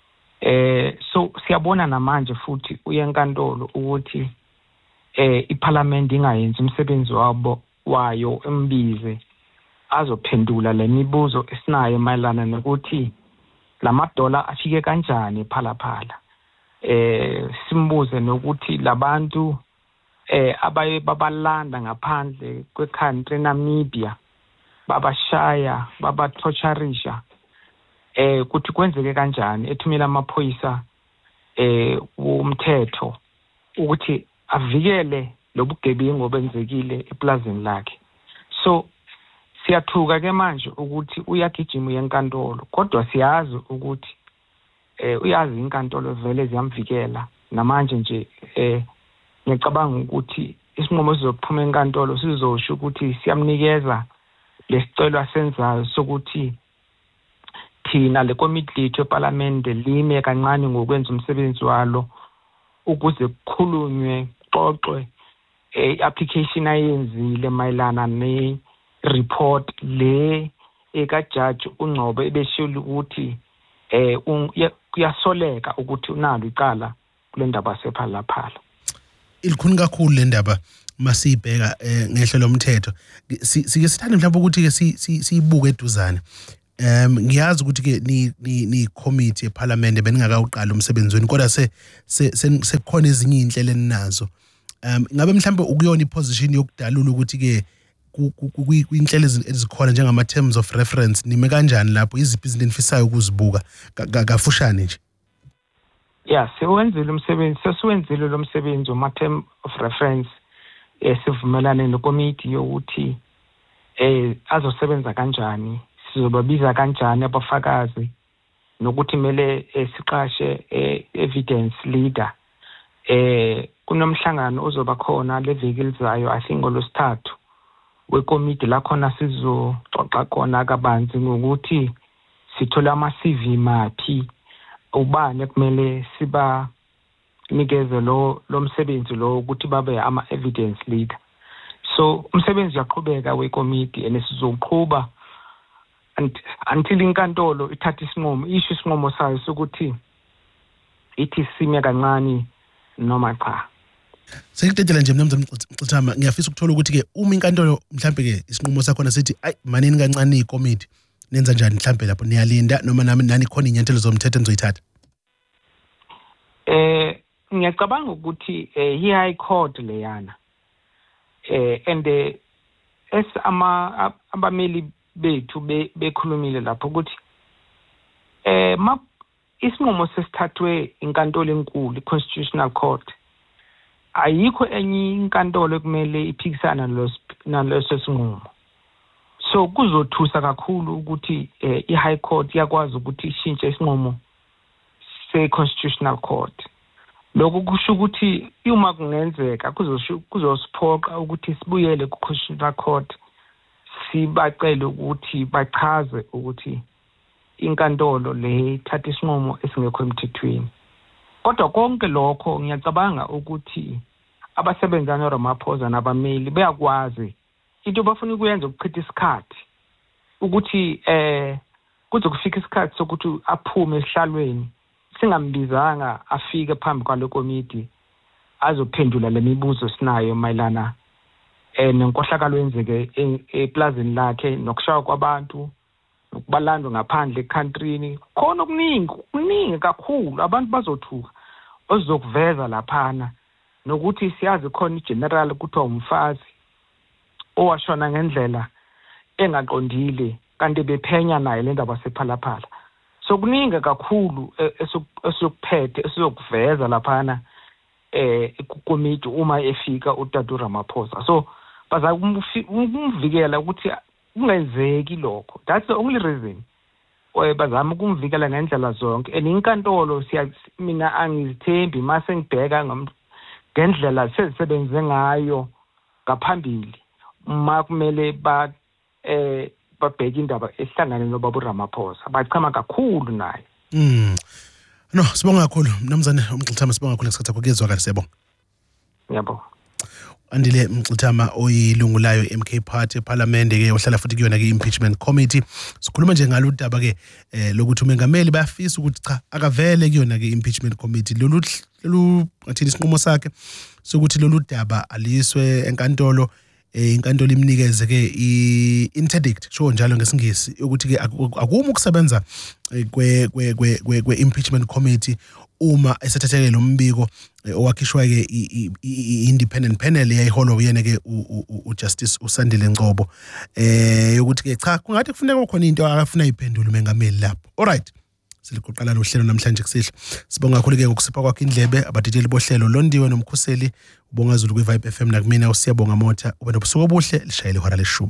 Eh so siyabona namanje futhi uyenkantolo ukuthi eh iParliament ingayenzi umsebenzi wabo wayo embize azophendula lemibuzo esinayo mayelana nokuthi lamadola afike kanjani phalaphala. Eh simbuze nokuthi labantu eh abaye babalanda ngaphandle kwecountry Namibia babashaya babatorturisha eh kuthi kwenzeke kanjani ethumela amaphoyisa eh umthetho ukuthi avikele lobugebengu obenzekile eplazini lakhe. So siyathuka ke manje ukuthi uyagijima yenkantolo kodwa siyazi ukuthi eh uyazi inkantolo vele ziyamvikela namanje nje eh ngicabanga ukuthi isinqumo sizophuma enkantolo sizosho ukuthi siyamnikeza lesicelo asenzayo sokuthi thina le committee lethu eParliament lime kancane ngokwenza umsebenzi walo ukuze kukhulunywe xoxwe eh application ayenzile mayelana ne report le eka judge uNgcobo ebeshilo ukuthi eh kuyasoleka ukuthi unalo icala kule ndaba sephalaphala. ilikhuni kakhulu le ndaba masibheka ngehlo lomthetho sike sithanda mhlawumbe ukuthi ke siyibuke eduzane. Um ngiyazi ukuthi ke ni ni ni committee eParliament beningakawuqala umsebenzi wenu kodwa se sekukhona ezinye inhlelo eninazo. Um ngabe mhlawumbe ukuyona iposition yokudalula ukuthi ke kwinhlelo ezikhona njengama terms of reference nime kanjani lapho iziphi izinto enifisayo ukuzibuka kafushane nje. Yeah, siwenzile umsebenzi sesiwenzile lo msebenzi wama term of reference esivumelane necommittee yokuthi eh azosebenza kanjani, sizobabiza kanjani abafakazi nokuthi mele siqashe evidence leader. Eh kunomhlangano ozoba khona leviki elizayo I think ngolosithathu wekomiti la khona sizoxoxa khona kabanzi ngokuthi sithola ama C V maphi ubani kumele siba nikeze lo lo msebenzi lo ukuthi babe ama evidence leader. So umsebenzi uyaqhubeka wekomiti enesizoqhuba until inkantolo ithatha isinqumo isho isinqumo sayo sokuthi ithi sime kancane noma cha. Sekudedela nje mnumzane Mxitama ngiyafisa ukuthola ukuthi ke uma inkantolo mhlambe ke isinqumo sakho sithi ay manini kancane ikomiti nenza njani mhlambe lapho niyalinda noma nami nani khona inyathelo zomthetho enizoyithatha? Eh ngiyacabanga ukuthi eh high court leyana eh and es ama abameli bethu bekhulumile lapho ukuthi eh ma isinqumo sesithathwe inkantolo enkulu i-Constitutional Court ayikho enye inkantolo ekumele iphikisana naleso sinqumo. So kuzothusa kakhulu ukuthi eh, i-High Court yakwazi ukuthi ishintshe isinqumo se-Constitutional Court. Lokho kusho ukuthi uma kungenzeka kuzosiphoqa ukuthi sibuyele ku-Constitutional Court sibacele ukuthi bachaze ukuthi inkantolo le ithatha isinqumo esingekho emthethweni. Kodwa konke lokho ngiyacabanga ukuthi abasebenza noRamaphosa nabameli bayakwazi into bafuna ukuyenza ukuchitha isikhathi ukuthi eh kuze kufika isikhathi sokuthi aphume esihlalweni singambizanga afike phambi kwale komiti azophendula lemibuzo sinayo mayelana eh nenkohlakalo yenzeke eplazini lakhe nokushaya kwabantu nokubalandwa ngaphandle ecountryn khona okuningi kuningi kakhulu abantu bazothuka ozokuveza laphana nokuthi siyazi khona igeneral kuthiwa umfazi owashona ngendlela engaqondile kanti bephenya naye le ndaba sephalaphala. So kuningi kakhulu esokuphethe esokuveza laphana eh ikomiti uma efika uTatu Ramaphosa. So baza kumvikela ukuthi kungenzeki lokho. That's the only reason why bazama ukumvikela ngendlela zonke. Eninkantolo siya mina angizithembi mase ngibheka ngendlela sezisebenze ngayo ngaphambili uma kumele ba eh babheka indaba esihlangane noBaba Ramaphosa bachama kakhulu naye. Mm. No, sibonga kakhulu mnumzane uMxitama sibonga kakhulu ngesikhathi sakho kezwa kahle siyabonga. Yebo. Andile Mxitama oyilungu layo M K Party eParliament ke ohlala futhi kuyona ke impeachment committee. Sikhuluma nje ngalo daba ke eh lokuthi umengameli bayafisa ukuthi cha akavele kuyona ke impeachment committee lolu lolu athini isinqumo sakhe sokuthi lolu daba aliswe enkantolo inkantolo imnikeze ke i-interdict sho njalo ngesingisi ukuthi ke akuma ukusebenza kwe kwe kwe impeachment committee uma esethatheke lo mbiko owakhishwa ke i-independent panel eyayiholwa uyena ke uJustice uSandile Ngcobo eh ukuthi ke cha kungathi kufuneka khona into akafuna iphendula umengameli lapho. Alright, siliqoqala lo hlelo namhlanje kusihle. Sibonga kakhulu ke ngokusipha kwakhe indlebe abadideli bohlelo Londiwe nomkhuseli ubonga Zulu kwi-Vibe F M nakumina usiyabonga Motha ube nobusuku obuhle lishayele ihora leshumi.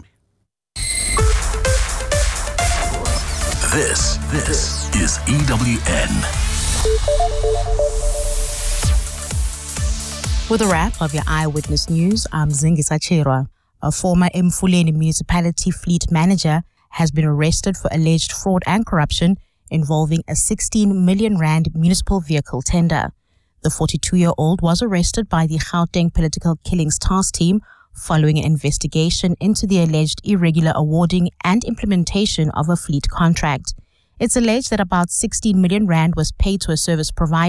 This this is E W N. With a wrap of your Eyewitness News, I'm Zingisa Cherwa. A former Mfuleni municipality fleet manager has been arrested for alleged fraud and corruption involving a sixteen million rand municipal vehicle tender. The forty-two-year-old was arrested by the Gauteng Political Killings Task Team following an investigation into the alleged irregular awarding and implementation of a fleet contract. It's alleged that about sixteen million rand was paid to a service provider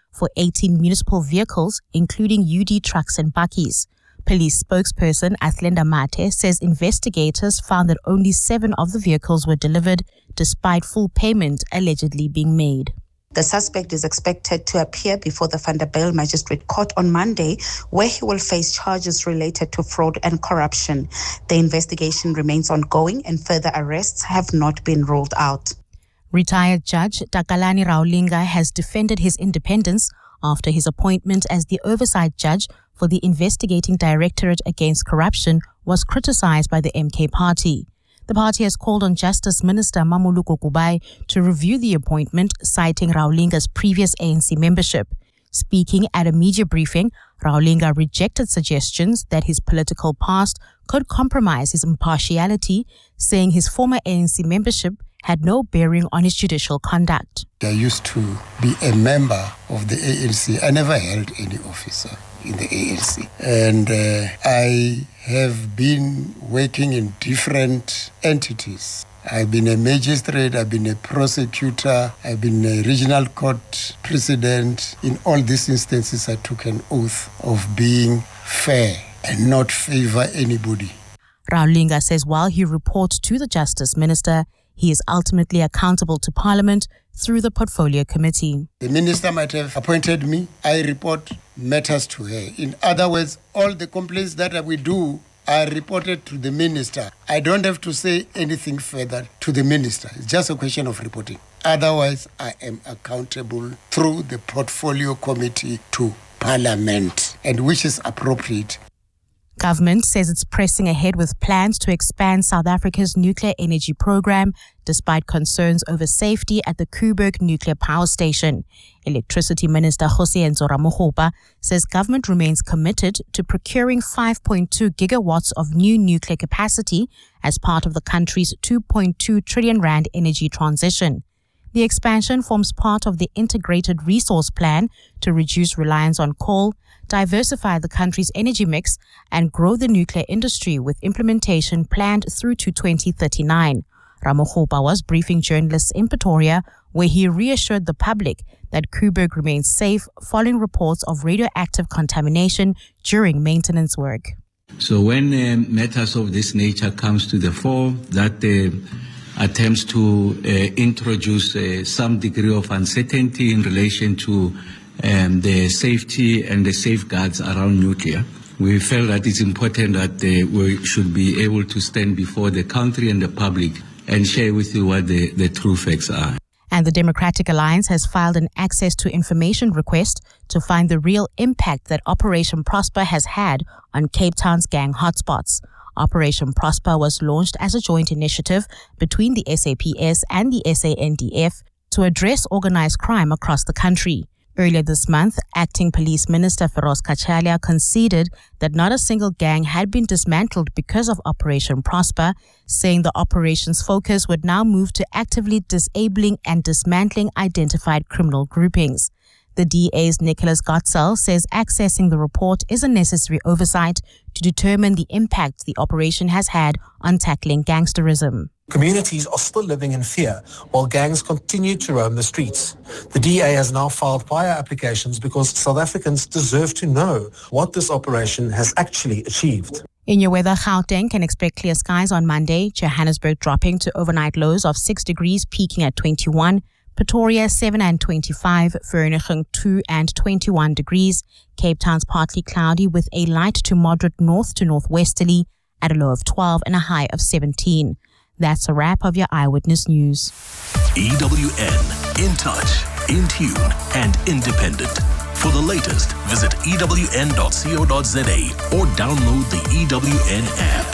for eighteen municipal vehicles, including U D trucks and bakkies. Police spokesperson Athlenda Mate says investigators found that only seven of the vehicles were delivered, despite full payment allegedly being made. The suspect is expected to appear before the Vanderbijl Magistrate Court on Monday, where he will face charges related to fraud and corruption. The investigation remains ongoing and further arrests have not been ruled out. Retired Judge Takalani Raulinga has defended his independence after his appointment as the oversight judge for the Investigating Directorate Against Corruption was criticized by the M K party. The party has called on Justice Minister Mamuluko Kubai to review the appointment, citing Raulinga's previous A N C membership. Speaking at a media briefing, Raulinga rejected suggestions that his political past could compromise his impartiality, saying his former A N C membership had no bearing on his judicial conduct. I used to be a member of the A N C. I never held any officer in the A N C. And uh, I have been working in different entities. I've been a magistrate, I've been a prosecutor, I've been a regional court president. In all these instances, I took an oath of being fair and not favor anybody. Raulinga says while he reports to the Justice Minister, he is ultimately accountable to Parliament through the Portfolio Committee. The Minister might have appointed me. I report matters to her. In other words, all the complaints that we do are reported to the Minister. I don't have to say anything further to the Minister. It's just a question of reporting. Otherwise, I am accountable through the Portfolio Committee to Parliament, and which is appropriate. Government says it's pressing ahead with plans to expand South Africa's nuclear energy program, despite concerns over safety at the Koeberg nuclear power station. Electricity Minister Jose Nzora says government remains committed to procuring five point two gigawatts of new nuclear capacity as part of the country's two point two trillion rand energy transition. The expansion forms part of the Integrated Resource Plan to reduce reliance on coal, diversify the country's energy mix, and grow the nuclear industry, with implementation planned through to twenty thirty-nine. Ramokgopa was briefing journalists in Pretoria, where he reassured the public that Koeberg remains safe following reports of radioactive contamination during maintenance work. So when uh, matters of this nature comes to the fore, that uh, attempts to uh, introduce uh, some degree of uncertainty in relation to um, the safety and the safeguards around nuclear, we felt that it's important that uh, we should be able to stand before the country and the public and share with you what the, the true facts are. And the Democratic Alliance has filed an access to information request to find the real impact that Operation Prosper has had on Cape Town's gang hotspots. Operation Prosper was launched as a joint initiative between the S A P S and the S A N D F to address organized crime across the country. Earlier this month, Acting Police Minister Feroz Kachalia conceded that not a single gang had been dismantled because of Operation Prosper, saying the operation's focus would now move to actively disabling and dismantling identified criminal groupings. The D A's Nicholas Gottsel says accessing the report is a necessary oversight to determine the impact the operation has had on tackling gangsterism. Communities are still living in fear while gangs continue to roam the streets. The D A has now filed fire applications because South Africans deserve to know what this operation has actually achieved. In your weather, Gauteng can expect clear skies on Monday, Johannesburg dropping to overnight lows of six degrees, peaking at twenty-one. Pretoria seven and twenty-five, Vereeniging two and twenty-one degrees. Cape Town's partly cloudy with a light to moderate north to northwesterly at a low of twelve and a high of seventeen. That's a wrap of your Eyewitness News. E W N, in touch, in tune, and independent. For the latest, visit E W N dot co dot za or download the E W N app.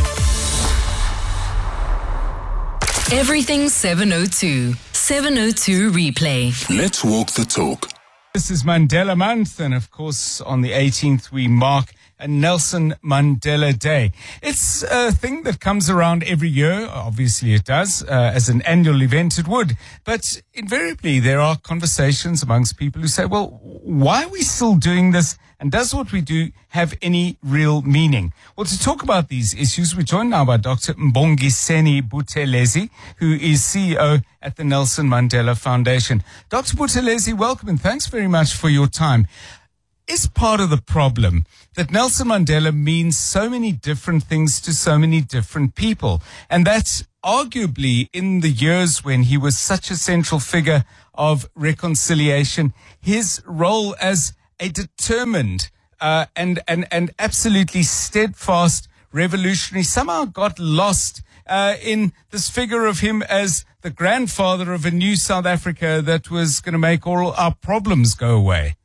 Everything seven oh two. seven oh two Replay. Let's walk the talk. This is Mandela Month, and of course, on the eighteenth, we mark Nelson Mandela Day. It's a thing that comes around every year. Obviously it does. Uh, as an annual event it would. But invariably there are conversations amongst people who say, well, why are we still doing this? And does what we do have any real meaning? Well, to talk about these issues, we're joined now by Doctor Mbongiseni Buthelezi, who is C E O at the Nelson Mandela Foundation. Doctor Buthelezi, welcome and thanks very much for your time. Is part of the problem that Nelson Mandela means so many different things to so many different people, and that arguably in the years when he was such a central figure of reconciliation, his role as a determined uh, and, and, and absolutely steadfast revolutionary somehow got lost uh, in this figure of him as the grandfather of a new South Africa that was going to make all our problems go away.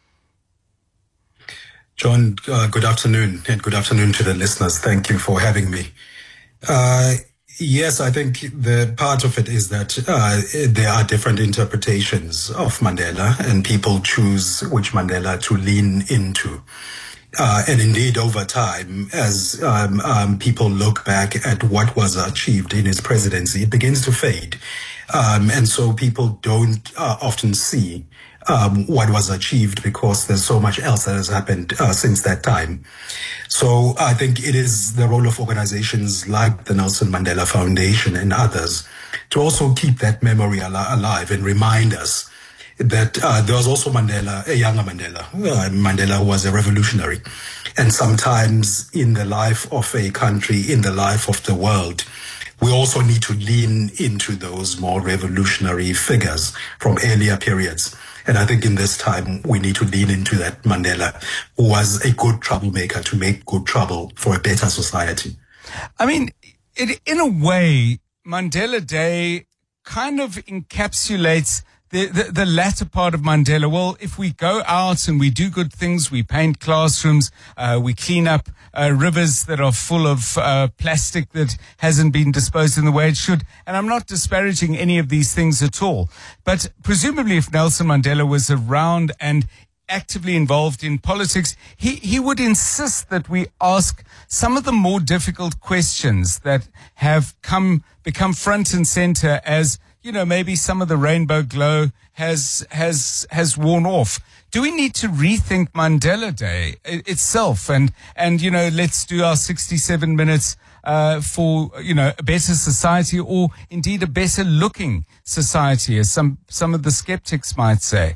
John, uh, good afternoon, and good afternoon to the listeners. Thank you for having me. Uh, yes, I think the part of it is that uh, there are different interpretations of Mandela, and people choose which Mandela to lean into. Uh, and indeed, over time, as um, um, people look back at what was achieved in his presidency, it begins to fade. Um, and so people don't uh, often see Um, what was achieved because there's so much else that has happened uh, since that time. So I think it is the role of organizations like the Nelson Mandela Foundation and others to also keep that memory al- alive and remind us that uh, there was also Mandela, a younger Mandela, uh, Mandela who was a revolutionary. And sometimes in the life of a country, in the life of the world, we also need to lean into those more revolutionary figures from earlier periods. And I think in this time, we need to lean into that Mandela, who was a good troublemaker to make good trouble for a better society. I mean, it, in a way, Mandela Day kind of encapsulates the, the, the latter part of Mandela. Well, if we go out and we do good things, we paint classrooms, uh, we clean up uh, rivers that are full of uh, plastic that hasn't been disposed in the way it should. And I'm not disparaging any of these things at all. But presumably if Nelson Mandela was around and actively involved in politics, he, he would insist that we ask some of the more difficult questions that have come become front and center as, you know, maybe some of the rainbow glow has has has worn off. Do we need to rethink Mandela Day itself? And, and you know, let's do our sixty-seven minutes uh, for, you know, a better society, or indeed a better looking society, as some, some of the skeptics might say?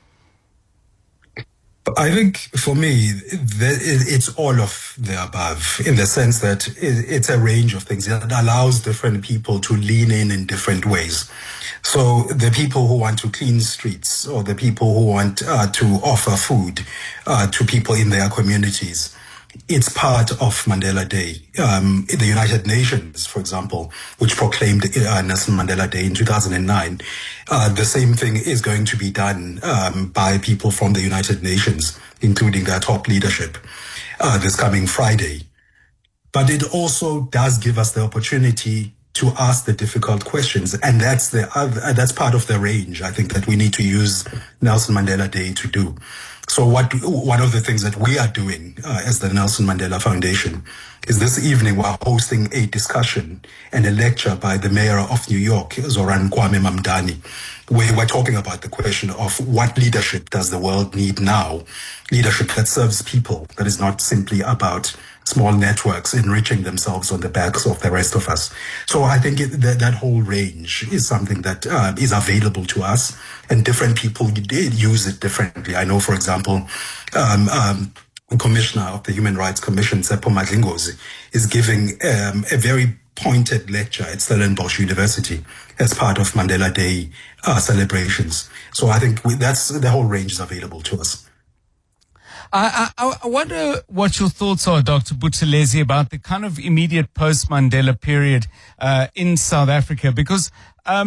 I think for me, it's all of the above, in the sense that it's a range of things that allows different people to lean in in different ways. So the people who want to clean streets, or the people who want uh, to offer food uh, to people in their communities, it's part of Mandela Day. Um, the United Nations, for example, which proclaimed uh, Nelson Mandela Day in two thousand nine, uh, the same thing is going to be done um, by people from the United Nations, including their top leadership, uh, this coming Friday. But it also does give us the opportunity to ask the difficult questions, and that's the other, that's part of the range, I think, that we need to use Nelson Mandela Day to do. So what one of the things that we are doing uh, as the Nelson Mandela Foundation is this evening we're hosting a discussion and a lecture by the mayor of New York, Zoran Kwame Mamdani, where we're talking about the question of what leadership does the world need now, leadership that serves people, that is not simply about small networks enriching themselves on the backs of the rest of us. So I think it, that, that whole range is something that uh, is available to us, and different people use it differently. I know, for example, um, um, Commissioner of the Human Rights Commission, Seppo Madlingozi, is giving um, a very pointed lecture at Stellenbosch University as part of Mandela Day uh, celebrations. So I think we, that's the whole range is available to us. I, I, I wonder what your thoughts are, Doctor Buthelezi, about the kind of immediate post-Mandela period uh, in South Africa, because um,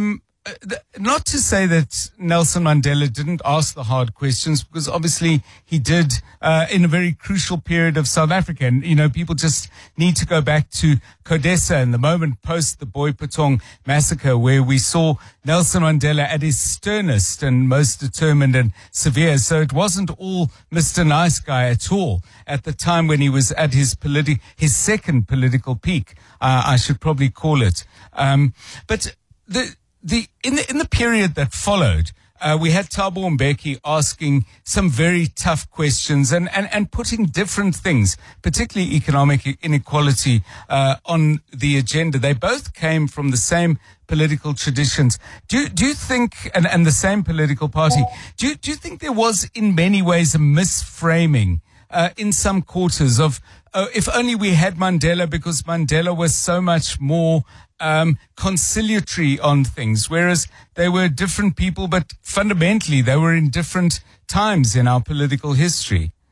uh, th- not to say that Nelson Mandela didn't ask the hard questions, because obviously he did uh, in a very crucial period of South Africa. And, you know, people just need to go back to CODESA and the moment post the Boipatong massacre, where we saw Nelson Mandela at his sternest and most determined and severe. So it wasn't all Mister Nice Guy at all at the time when he was at his politi- his second political peak, uh, I should probably call it. Um, but the the in the in the period that followed, uh, we had Thabo Mbeki asking some very tough questions and and and putting different things, particularly economic inequality, uh, on the agenda. They both came from the same political traditions. Do do you think, and, and the same political party, do you, do you think there was in many ways a misframing uh, in some quarters of, uh, if only we had Mandela, because Mandela was so much more um, conciliatory on things, whereas they were different people, but fundamentally they were in different times in our political history?